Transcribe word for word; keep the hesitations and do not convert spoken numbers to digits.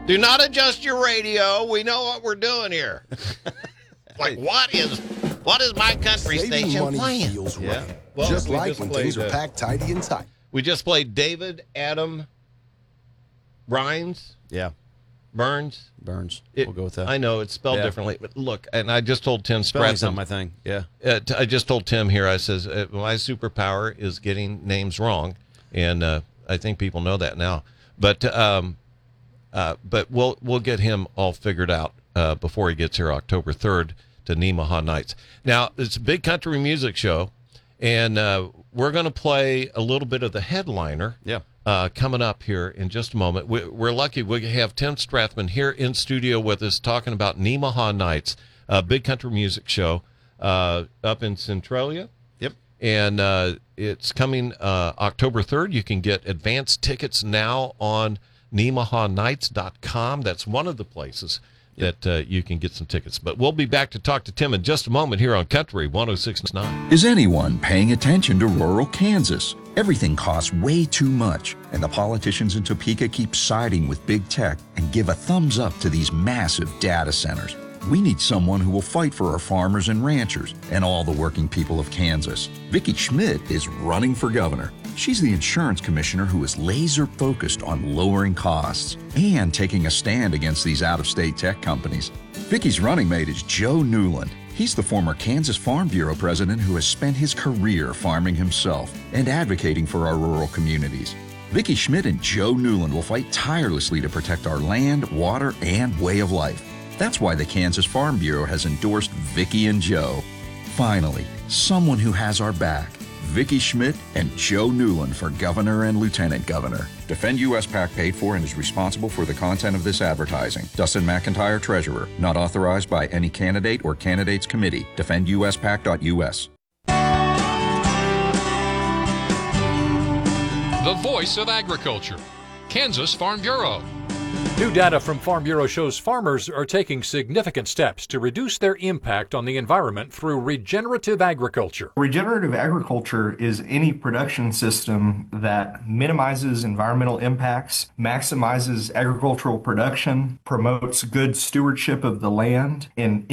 Do not adjust your radio. We know what we're doing here. Like, what is what is my country Saving station money playing? feels Yeah. right. Well, just we like just when played, things are uh, packed tidy and tight. We just played David Adam Rhines, Yeah, Burns. Burns. It- we'll go with that. I know it's spelled Yeah. differently, but look, and I just told Tim Spelling's not Stratton. my thing. Yeah. Uh, t- I just told Tim here. I says uh, my superpower is getting names wrong, and uh, I think people know that now. But um, uh, but we'll we'll get him all figured out uh, before he gets here October third to Nemaha Nights. Now it's a big country music show, and uh, we're going to play a little bit of the headliner. Yeah. Uh, coming up here in just a moment. We, we're lucky we have Tim Strathman here in studio with us talking about Nemaha Nights, a big country music show uh, up in Centralia. Yep. And uh, it's coming uh, October third. You can get advance tickets now on nemaha nights dot com. That's one of the places that uh, you can get some tickets. But we'll be back to talk to Tim in just a moment here on Country one oh six point nine. Is anyone paying attention to rural Kansas? Everything costs way too much, and the politicians in Topeka keep siding with big tech and give a thumbs up to these massive data centers. We need someone who will fight for our farmers and ranchers and all the working people of Kansas. Vicki Schmidt is running for governor. She's the insurance commissioner who is laser focused on lowering costs and taking a stand against these out-of-state tech companies. Vicki's running mate is Joe Newland. He's the former Kansas Farm Bureau president who has spent his career farming himself and advocating for our rural communities. Vicki Schmidt and Joe Newland will fight tirelessly to protect our land, water, and way of life. That's why the Kansas Farm Bureau has endorsed Vicki and Joe. Finally, someone who has our back. Vicki Schmidt and Joe Newland for governor and lieutenant governor. Defend U S PAC paid for and is responsible for the content of this advertising. Dustin McIntyre, Treasurer. Not authorized by any candidate or candidates committee. defend U S pac dot U S. The voice of agriculture, Kansas Farm Bureau. New data from Farm Bureau shows farmers are taking significant steps to reduce their impact on the environment through regenerative agriculture. Regenerative agriculture is any production system that minimizes environmental impacts, maximizes agricultural production, promotes good stewardship of the land, and